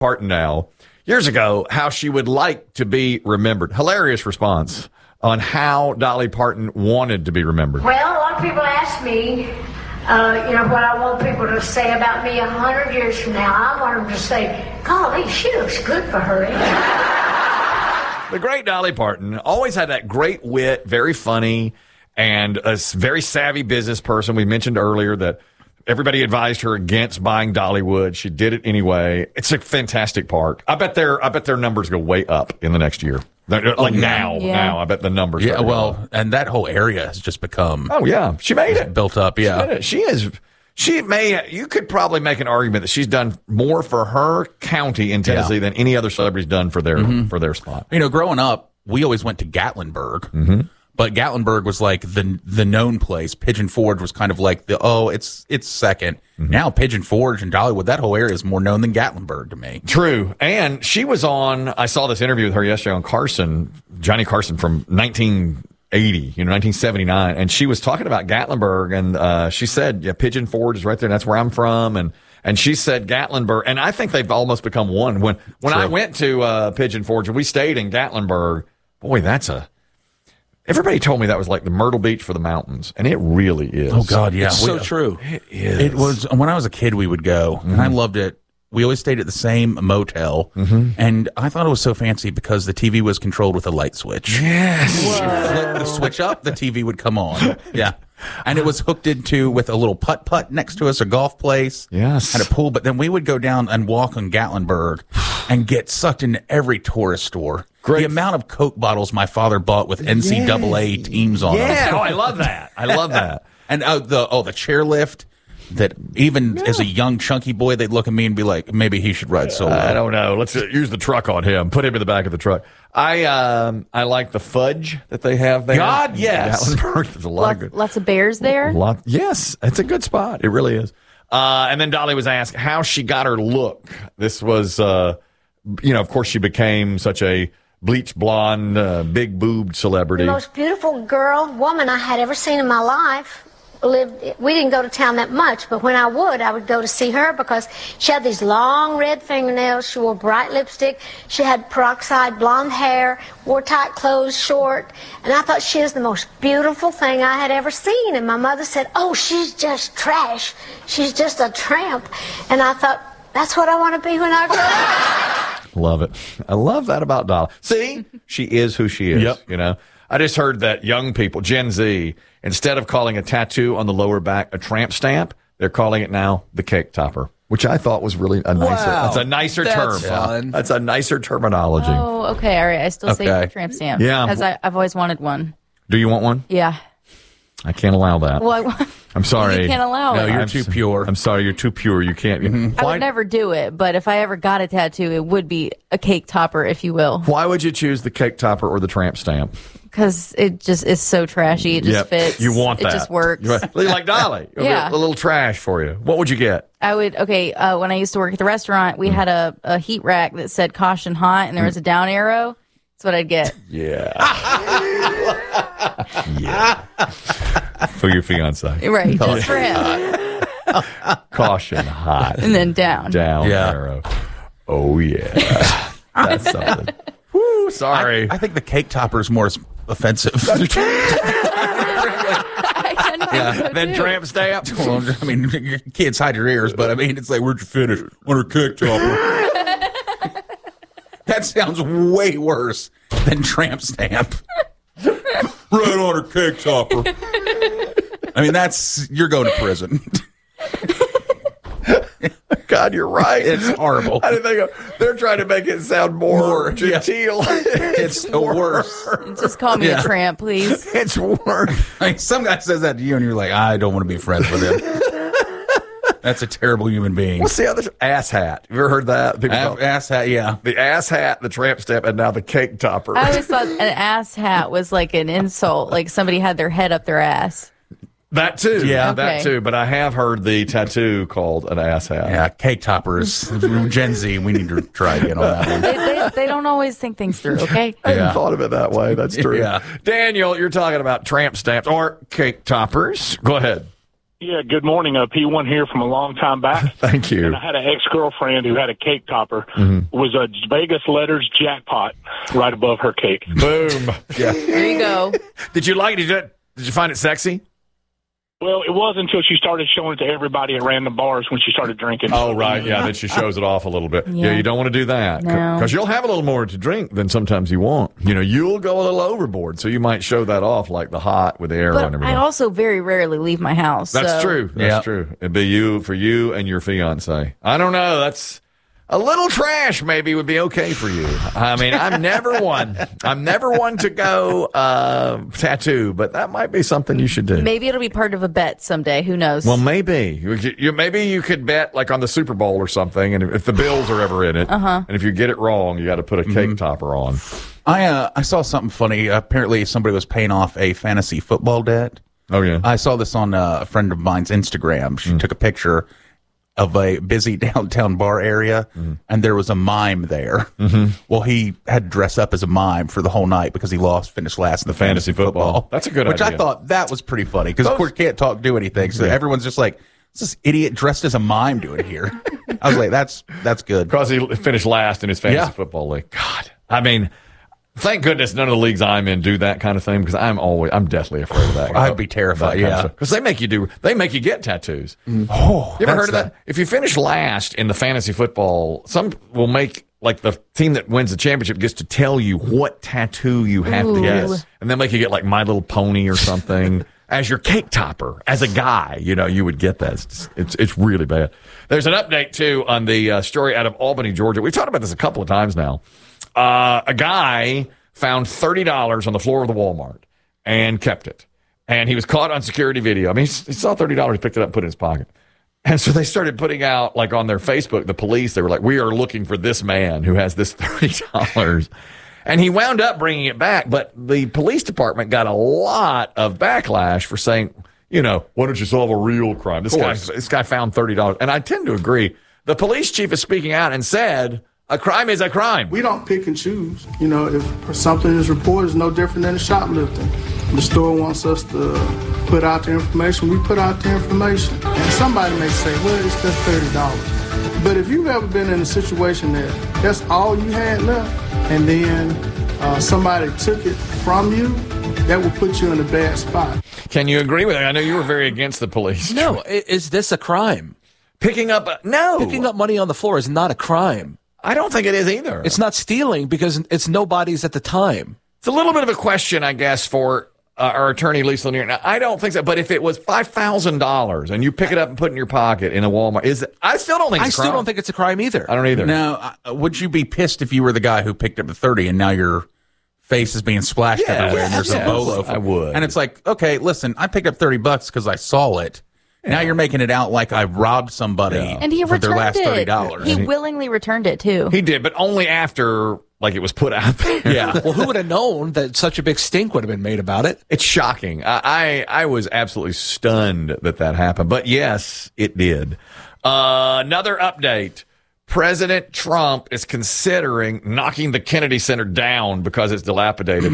Parton now, years ago, how she would like to be remembered. Hilarious response on how Dolly Parton wanted to be remembered. Well, a lot of people ask me, what I want people to say about me 100 years from now. I want them to say, golly, she looks good for her age. The great Dolly Parton always had that great wit, very funny, and a very savvy business person. We mentioned earlier that everybody advised her against buying Dollywood. She did it anyway. It's a fantastic park. I bet their numbers go way up in the next year. Now, I bet the numbers. Yeah, well, and that whole area has just become. Oh yeah, she made it. Built up. Yeah, she is. She may. You could probably make an argument that she's done more for her county in Tennessee than any other celebrity's done for their spot. Growing up, we always went to Gatlinburg. But Gatlinburg was like the known place. Pigeon Forge was kind of like it's second. Now Pigeon Forge and Dollywood, that whole area is more known than Gatlinburg to me. True. And she was on, I saw this interview with her yesterday on Johnny Carson from 1980, 1979. And she was talking about Gatlinburg and she said, Pigeon Forge is right there. And that's where I'm from. And she said Gatlinburg, and I think they've almost become one. When I went to Pigeon Forge and we stayed in Gatlinburg, boy, everybody told me that was like the Myrtle Beach for the mountains, and it really is. Oh, God, yeah. It's so true. It is. It was, when I was a kid, we would go, and I loved it. We always stayed at the same motel, and I thought it was so fancy because the TV was controlled with a light switch. Yes. You flip the switch up, the TV would come on. Yeah. And it was hooked into with a little putt-putt next to us, a golf place. Yes. And a pool. But then we would go down and walk on Gatlinburg and get sucked into every tourist store. Great. The amount of Coke bottles my father bought with NCAA teams on them. Yeah. Oh, I love that. And the chairlift. That even as a young chunky boy, they'd look at me and be like, maybe he should ride solo. I don't know. Let's use the truck on him. Put him in the back of the truck. I like the fudge that they have there. God, yes. There's a lot of good. Lots of bears there. Yes, it's a good spot. It really is. And then Dolly was asked how she got her look. This was, of course, she became such a bleach blonde, big boobed celebrity. The most beautiful woman I had ever seen in my life. We didn't go to town that much, but when I would go to see her because she had these long red fingernails, she wore bright lipstick, she had peroxide blonde hair, wore tight clothes, short, and I thought she was the most beautiful thing I had ever seen. And my mother said, oh, she's just trash. She's just a tramp. And I thought, that's what I want to be when I grow up. Love it. I love that about Dolly. See, she is who she is. Yep. I just heard that young people, Gen Z, instead of calling a tattoo on the lower back a tramp stamp, they're calling it now the cake topper, which I thought was really a nicer. Wow. That's a nicer term. Fun. That's a nicer terminology. Oh, okay. All right. I still say tramp stamp. Yeah. Because I've always wanted one. Do you want one? Yeah. I can't allow that. Well, I'm sorry. You can't allow No, it. you're too pure. I'm sorry, you're too pure. You can't. I would never do it, but if I ever got a tattoo, it would be a cake topper, if you will. Why would you choose the cake topper or the tramp stamp? Because it just is so trashy. It just fits. You want that. It just works. Like Dolly. Yeah. A little trash for you. What would you get? I would, when I used to work at the restaurant, we had a heat rack that said caution hot, and there was a down arrow. That's what I'd get. Yeah. Yeah. For your fiance. Right, just for him. Caution hot. And then down. Arrow. Oh, yeah. That's something. Woo, sorry. I think the cake topper is more offensive. I Then tramp stamp. Well, I mean, your kids hide your ears, but I mean, it's like, where'd you finish? On her cake topper. That sounds way worse than tramp stamp. Right on her cake topper. I mean, you're going to prison. God, you're right. It's horrible. I didn't think they're trying to make it sound more genteel. It's the worst. Just call me a tramp, please. It's worse. I mean, some guy says that to you, and you're like, I don't want to be friends with him. That's a terrible human being. What's the other? Ass hat. You ever heard that? Ass hat, yeah. The ass hat, the tramp stamp, and now the cake topper. I always thought an ass hat was like an insult, like somebody had their head up their ass. That too. Yeah. That too. But I have heard the tattoo called an ass hat. Yeah, cake toppers. Gen Z, we need to try again on that one. They don't always think things through, okay? I hadn't thought of it that way. That's true. Yeah. Daniel, you're talking about tramp stamps or cake toppers. Go ahead. Yeah, good morning. P1 here from a long time back. Thank you. And I had an ex-girlfriend who had a cake topper. Was a Vegas letters jackpot right above her cake. Boom. Yeah. There you go. Did you like it? Did you find it sexy? Well, it was until she started showing it to everybody at random bars when she started drinking. Oh, right. Yeah, then she shows it off a little bit. Yeah, you don't want to do that. No. Because you'll have a little more to drink than sometimes you want. You know, you'll go a little overboard, so you might show that off like the hot with the arrow and But everything. I also very rarely leave my house. That's so. true. That's true. It'd be for you and your fiance. I don't know. That's a little trash. Maybe would be okay for you. I mean, I'm never one to go tattoo, but that might be something you should do. Maybe it'll be part of a bet someday. Who knows? Well, maybe maybe you could bet like on the Super Bowl or something, and if the Bills are ever in it, and if you get it wrong, you got to put a cake topper on. I saw something funny. Apparently, somebody was paying off a fantasy football debt. Oh yeah, I saw this on a friend of mine's Instagram. She took a picture of a busy downtown bar area, and there was a mime there. Well, he had to dress up as a mime for the whole night because he finished last in the fantasy football. That's a good Which idea. I thought that was pretty funny because, of course, can't do anything. So everyone's just like, what's this idiot dressed as a mime doing here? I was like, that's good. Because he finished last in his fantasy football league. God, I mean, thank goodness none of the leagues I'm in do that kind of thing because I'm deathly afraid of that. I'd be terrified. Yeah, because they make you get tattoos. Oh, You ever heard of that? If you finish last in the fantasy football, some will make like the team that wins the championship gets to tell you what tattoo you have to get, and they'll make you get like My Little Pony or something as your cake topper. As a guy, you would get that. It's really bad. There's an update too on the story out of Albany, Georgia. We've talked about this a couple of times now. A guy found $30 on the floor of the Walmart and kept it. And he was caught on security video. I mean, he saw $30, he picked it up, put it in his pocket. And so they started putting out, like on their Facebook, the police, they were like, we are looking for this man who has this $30. And he wound up bringing it back. But the police department got a lot of backlash for saying, why don't you solve a real crime? This guy found $30. And I tend to agree. The police chief is speaking out and said, a crime is a crime. We don't pick and choose. If something is reported, it's no different than a shoplifting. The store wants us to put out the information, we put out the information. And somebody may say, well, it's just $30. But if you've ever been in a situation that's all you had left, and then somebody took it from you, that will put you in a bad spot. Can you agree with that? I know you were very against the police. No, is this a crime? Picking up money on the floor is not a crime. I don't think it is either. It's not stealing because it's nobody's at the time. It's a little bit of a question, I guess, for our attorney, Lisa Lanier. Now, I don't think so, but if it was $5,000 and you pick it up and put it in your pocket in a Walmart, I still don't think it's a crime. I still don't think it's a crime either. I don't either. Now, would you be pissed if you were the guy who picked up the 30 and now your face is being splashed everywhere and there's a bolo? I would. And it's like, okay, listen, I picked up $30 because I saw it. Now you're making it out like I robbed somebody And he for their returned last it. $30. He willingly returned it too. He did, but only after it was put out there. Yeah. Well, who would have known that such a big stink would have been made about it? It's shocking. I was absolutely stunned that happened. But yes, it did. Another update. President Trump is considering knocking the Kennedy Center down because it's dilapidated.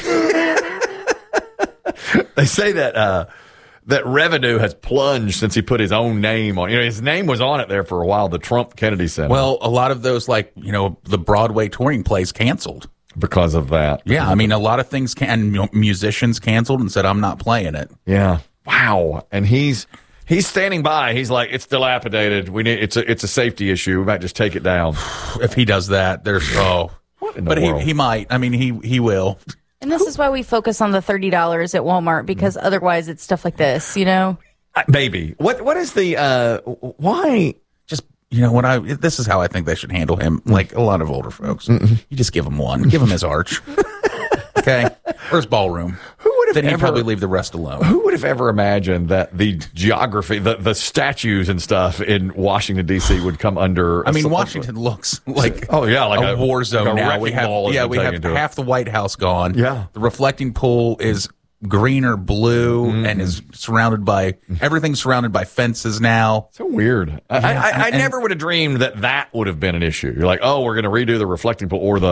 They say that revenue has plunged since he put his own name on. His name was on it there for a while, the Trump Kennedy Center. Well, a lot of those, the Broadway touring plays canceled. Because of that. Yeah, I mean, a lot of things musicians canceled and said, I'm not playing it. Yeah. Wow. And he's standing by. He's like, it's dilapidated. It's a safety issue. We might just take it down. If he does that, What in the world? He might. I mean, he will. And this is why we focus on the $30 at Walmart, because otherwise it's stuff like this, Maybe. What is the why? Just this is how I think they should handle him. Like a lot of older folks, you just give him one, give him his arch, okay, or his ballroom. Who would have then he'd probably leave the rest alone. Who would have ever imagined that the geography, the statues and stuff in Washington D.C. would come under? I mean, Washington looks like like a war zone now. We have half the White House gone. Yeah, the reflecting pool is green or blue and is surrounded by everything's surrounded by fences now. So weird. I never would have dreamed that would have been an issue. You're like, oh, we're going to redo the reflecting pool or the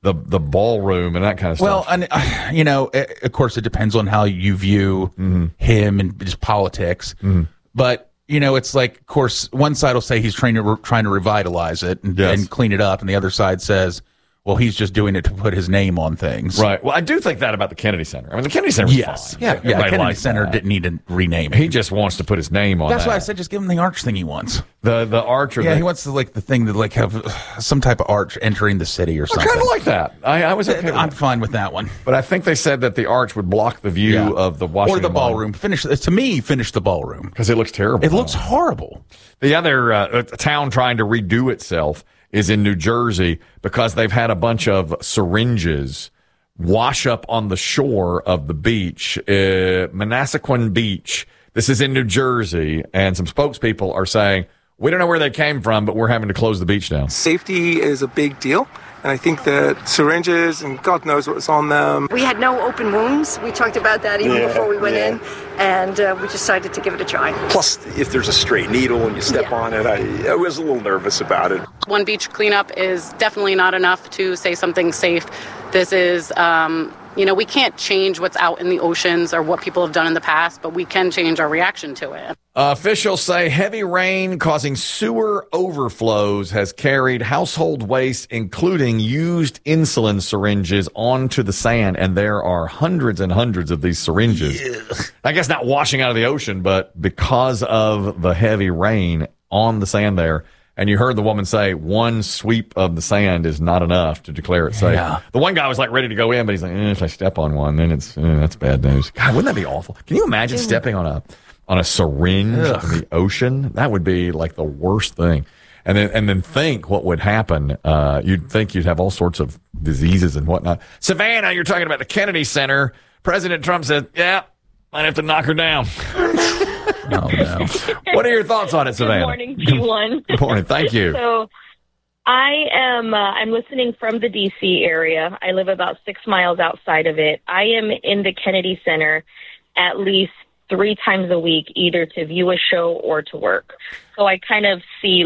the ballroom and that kind of Well, stuff. and of course, it depends on how you view him and his politics. But it's like, of course, one side will say he's trying to revitalize it and clean it up, and the other side says, well, he's just doing it to put his name on things. Right. Well, I do think that about the Kennedy Center. I mean, the Kennedy Center was fine. Yeah. Everybody Kennedy liked Center that. didn't need to rename it. He just wants to put his name on That's that. why I said just give him the arch thing he wants. The arch. Yeah, he wants to the thing to have some type of arch entering the city or I something. kind of like that. I was okay with I'm that. fine with that one. But I think they said that the arch would block the view of the Washington or the ballroom. Finish the ballroom because it looks terrible. It looks horrible. The other town trying to redo itself is in New Jersey because they've had a bunch of syringes wash up on the shore of the beach, Manasquan Beach. This is in New Jersey, and some spokespeople are saying, we don't know where they came from, but we're having to close the beach down. Safety is a big deal, and I think that syringes, and God knows what's on them. We had no open wounds. We talked about that even before we went in, and we decided to give it a try. Plus, if there's a stray needle and you step on it, I was a little nervous about it. One beach cleanup is definitely not enough to say something's safe. This is, we can't change what's out in the oceans or what people have done in the past, but we can change our reaction to it. Officials say heavy rain causing sewer overflows has carried household waste, including used insulin syringes, onto the sand, and there are hundreds and hundreds of these syringes. Yeah. I guess not washing out of the ocean, but because of the heavy rain on the sand there. And you heard the woman say one sweep of the sand is not enough to declare it safe. Yeah. The one guy was ready to go in, but he's like, if I step on one, then that's bad news. God, wouldn't that be awful? Can you imagine stepping on a syringe in the ocean? That would be like the worst thing. And then think what would happen. You'd think you'd have all sorts of diseases and whatnot. Savannah, you're talking about the Kennedy Center. President Trump said, might have to knock her down. Oh, no. What are your thoughts on it, Savannah? Good morning, G1. Good morning. Thank you. So I'm listening from the D.C. area. I live about 6 miles outside of it. I am in the Kennedy Center at least 3 times a week, either to view a show or to work. So I kind of see,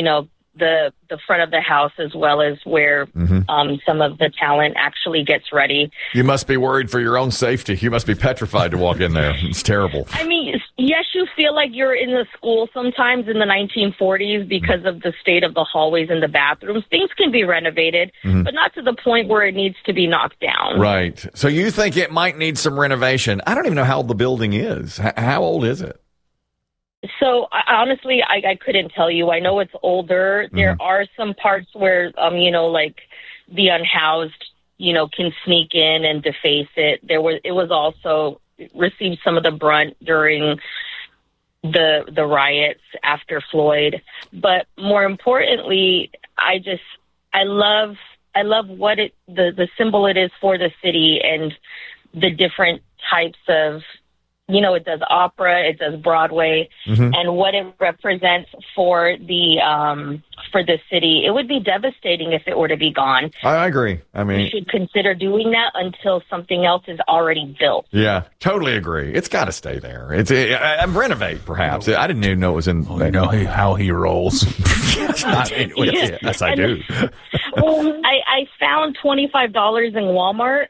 the front of the house as well as where some of the talent actually gets ready. You must be worried for your own safety. You must be petrified to walk in there. It's terrible. I mean, yes, you feel like you're in the school sometimes in the 1940s because of the state of the hallways and the bathrooms. Things can be renovated, but not to the point where it needs to be knocked down. Right. So you think it might need some renovation. I don't even know how old the building is. How old is it? So honestly, I couldn't tell you. I know it's older. There are some parts where, the unhoused, can sneak in and deface it. It was also received some of the brunt during the riots after Floyd. But more importantly, I love what the symbol it is for the city and the different types of, it does opera, it does Broadway, and what it represents for the city. It would be devastating if it were to be gone. I agree. I mean, we should consider doing that until something else is already built. Yeah, totally agree. It's got to stay there. Renovate, perhaps. I didn't even know it was in. How he rolls. Yes, I do. I found $25 in Walmart.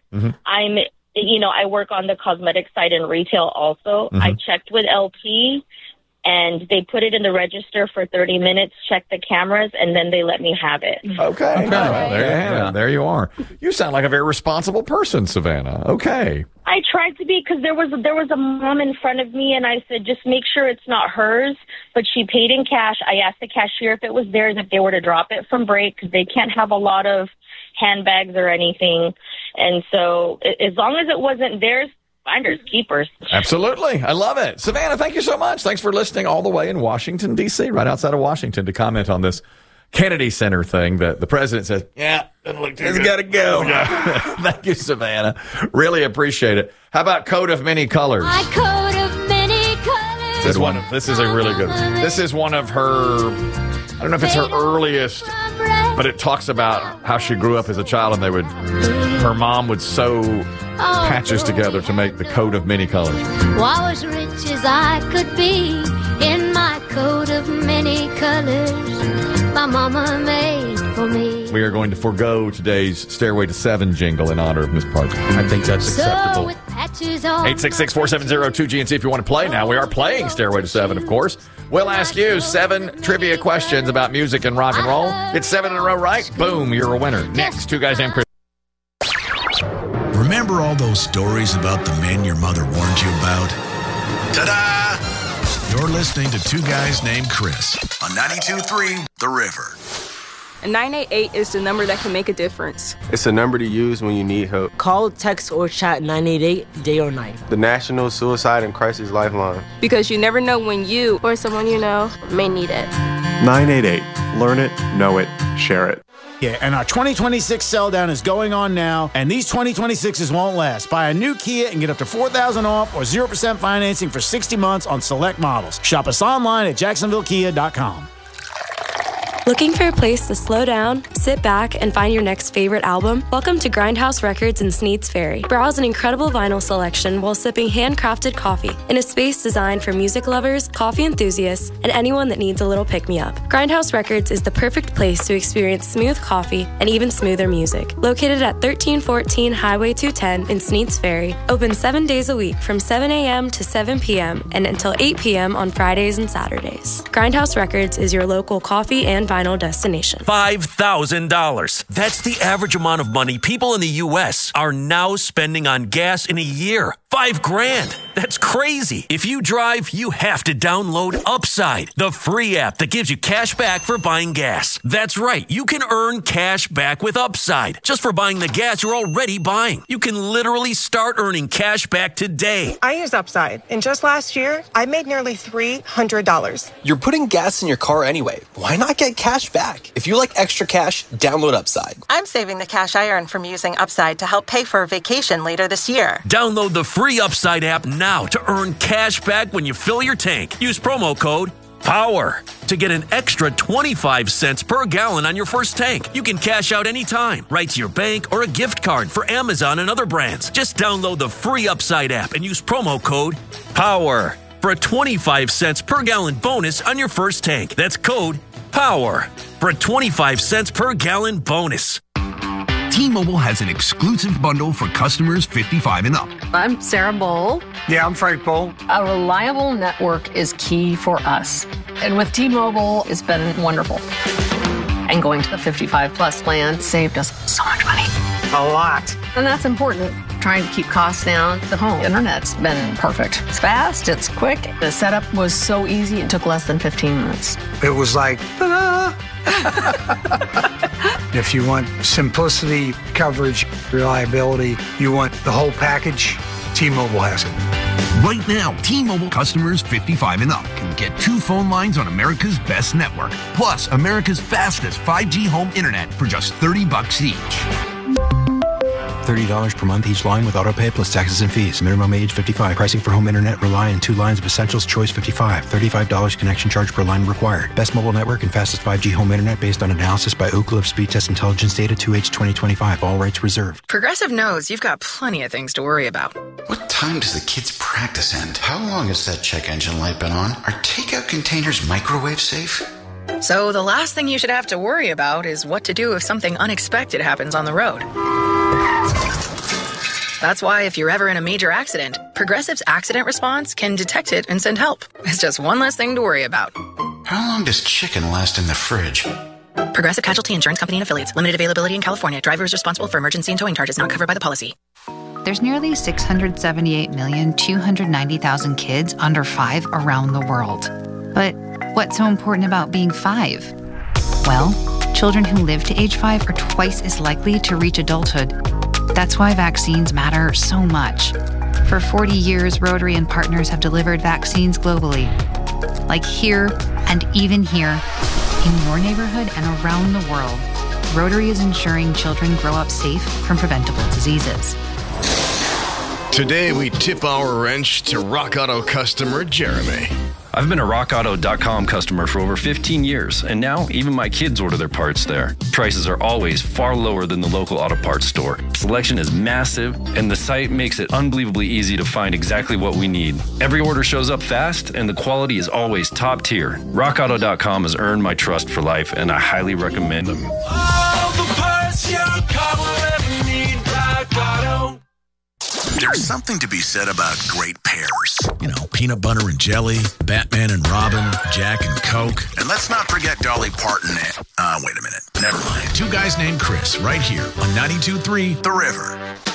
I work on the cosmetic side and retail also. I checked with LP, and they put it in the register for 30 minutes, checked the cameras, and then they let me have it. Okay. Well, there you have it. There you are. You sound like a very responsible person, Savannah. Okay. I tried to be because there was a mom in front of me, and I said, just make sure it's not hers. But she paid in cash. I asked the cashier if it was theirs, if they were to drop it from break, because they can't have a lot of handbags or anything. And so as long as it wasn't theirs, finders keepers. Absolutely. I love it. Savannah, thank you so much. Thanks for listening all the way in Washington, D.C., right outside of Washington, to comment on this Kennedy Center thing that the president says, doesn't look too good. It's got to go. Thank you, Savannah. Really appreciate it. How about Coat of Many Colors? My coat of many colors. This is a really good one. This is one of her, I don't know if it's her earliest, but it talks about how she grew up as a child, and her mom would sew patches together to make the coat of many colors. Well, I was rich as I could be in my coat of many colors my mama made for me. we are going to forego today's Stairway to 7 jingle in honor of Miss Parker. I think that's acceptable. 866-470-2GNC if you want to play now. We are playing Stairway to 7, of course. We'll ask you 7 trivia questions about music and rock and roll. It's 7 in a row right. Boom, you're a winner. Next, Two Guys Named Chris. Remember all those stories about the men your mother warned you about? Ta-da! You're listening to Two Guys Named Chris on 92.3 The River. 988 is the number that can make a difference. It's a number to use when you need help. Call, text, or chat 988 day or night. The National Suicide and Crisis Lifeline. Because you never know when you or someone you know may need it. 988. Learn it, know it, share it. Yeah, and our 2026 sell down is going on now, and these 2026s won't last. Buy a new Kia and get up to $4,000 off or 0% financing for 60 months on select models. Shop us online at jacksonvillekia.com. Looking for a place to slow down, sit back, and find your next favorite album? Welcome to Grindhouse Records in Sneads Ferry. Browse an incredible vinyl selection while sipping handcrafted coffee in a space designed for music lovers, coffee enthusiasts, and anyone that needs a little pick-me-up. Grindhouse Records is the perfect place to experience smooth coffee and even smoother music. Located at 1314 Highway 210 in Sneads Ferry, open 7 days a week from 7 a.m. to 7 p.m. and until 8 p.m. on Fridays and Saturdays. Grindhouse Records is your local coffee and vinyl destination. $5,000. That's the average amount of money people in the U.S. are now spending on gas in a year. $5,000. That's crazy. If you drive, you have to download Upside, the free app that gives you cash back for buying gas. That's right. You can earn cash back with Upside just for buying the gas you're already buying. You can literally start earning cash back today. I use Upside, and just last year, I made nearly $300. You're putting gas in your car anyway. Why not get cash back? If you like extra cash, download Upside. I'm saving the cash I earn from using Upside to help pay for a vacation later this year. Download the free Upside app now to earn cash back when you fill your tank. Use promo code POWER to get an extra 25 cents per gallon on your first tank. You can cash out anytime, right to your bank or a gift card for Amazon and other brands. Just download the free Upside app and use promo code POWER for a 25 cents per gallon bonus on your first tank. That's code POWER for a 25 cents per gallon bonus. T-Mobile has an exclusive bundle for customers 55 and up. I'm Sarah Bowl. Yeah, I'm Frank Bowl. A reliable network is key for us. And with T-Mobile, it's been wonderful. And going to the 55 plus plan saved us so much money. A lot. And that's important. Trying to keep costs down. The home internet's been perfect. It's fast, it's quick. The setup was so easy, it took less than 15 minutes. It was like, ta-da! If you want simplicity, coverage, reliability, you want the whole package, T-Mobile has it. Right now, T-Mobile customers 55 and up can get 2 phone lines on America's best network, plus America's fastest 5G home internet for just $30 each. $30 per month each line with autopay plus taxes and fees. Minimum age 55. Pricing for home internet rely on 2 lines of Essentials Choice 55. $35 connection charge per line required. Best mobile network and fastest 5G home internet based on analysis by Ookla of Speed Test Intelligence Data 2H 2025. All rights reserved. Progressive knows you've got plenty of things to worry about. What time does the kids' practice end? How long has that check engine light been on? Are takeout containers microwave safe? So the last thing you should have to worry about is what to do if something unexpected happens on the road. That's why if you're ever in a major accident, Progressive's accident response can detect it and send help. It's just one less thing to worry about. How long does chicken last in the fridge? Progressive Casualty Insurance Company and Affiliates. Limited availability in California. Driver is responsible for emergency and towing charges not covered by the policy. There's nearly 678,290,000 kids under 5 around the world. But what's so important about being 5? Well, children who live to age 5 are twice as likely to reach adulthood. That's why vaccines matter so much. For 40 years, Rotary and partners have delivered vaccines globally. Like here and even here, in your neighborhood and around the world, Rotary is ensuring children grow up safe from preventable diseases. Today, we tip our wrench to Rock Auto customer Jeremy. I've been a RockAuto.com customer for over 15 years, and now even my kids order their parts there. Prices are always far lower than the local auto parts store. Selection is massive, and the site makes it unbelievably easy to find exactly what we need. Every order shows up fast, and the quality is always top tier. RockAuto.com has earned my trust for life, and I highly recommend them. All the There's something to be said about great pairs. You know, peanut butter and jelly, Batman and Robin, Jack and Coke. And let's not forget Dolly Parton and... wait a minute. Never mind. Two Guys Named Chris, right here on 92.3 The River.